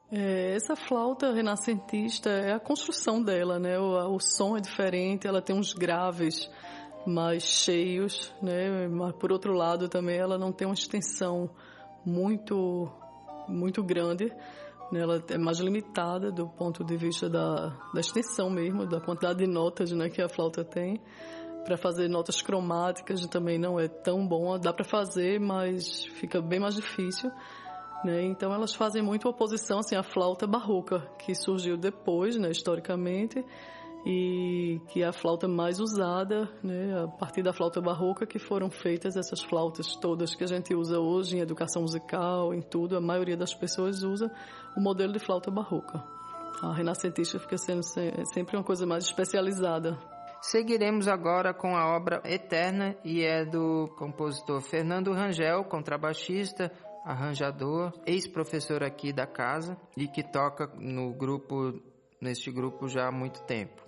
Essa flauta renascentista é a construção dela, né? O som é diferente, ela tem uns graves mais cheios, né? Mas por outro lado também ela não tem uma extensão muito grande, né? Ela é mais limitada do ponto de vista da extensão mesmo, da quantidade de notas, né, que a flauta tem. Para fazer notas cromáticas também não é tão bom, dá para fazer, mas fica bem mais difícil, né? Então elas fazem muito oposição assim, à flauta barroca, que surgiu depois, né, historicamente, e que é a flauta mais usada, né, a partir da flauta barroca que foram feitas essas flautas todas que a gente usa hoje em educação musical, em tudo. A maioria das pessoas usa o modelo de flauta barroca. A renascentista fica sendo sempre uma coisa mais especializada. Seguiremos agora com a obra Eterna, e é do compositor Fernando Rangel, contrabaixista, arranjador, ex-professor aqui da casa e que toca neste grupo já há muito tempo.